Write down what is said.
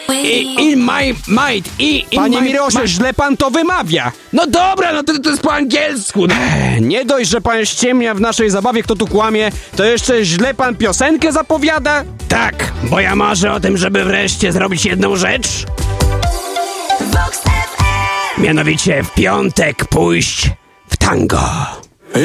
In my mind. Panie Mirosie, źle pan to wymawia. No dobra, no to jest po angielsku. No. Nie dość, że pan ściemnia w naszej zabawie, kto tu kłamie, to jeszcze źle pan piosenkę zapowiada? Tak, bo ja marzę o tym, żeby wreszcie zrobić jedną rzecz. Mianowicie w piątek pójść w tango.